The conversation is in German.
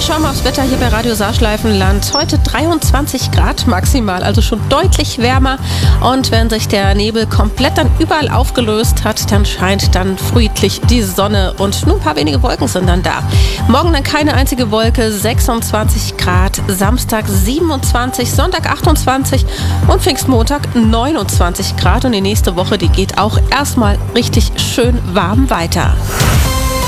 schauen wir aufs Wetter hier bei Radio Saarschleifenland. Heute 23 Grad maximal, also schon deutlich wärmer. Und wenn sich der Nebel komplett dann überall aufgelöst hat, dann scheint dann friedlich die Sonne und nur ein paar wenige Wolken sind dann da. Morgen dann keine einzige Wolke, 26 Grad, Samstag 27, Sonntag 28 und Pfingstmontag 29 Grad. Und die nächste Woche, die geht auch erstmal richtig schön warm weiter.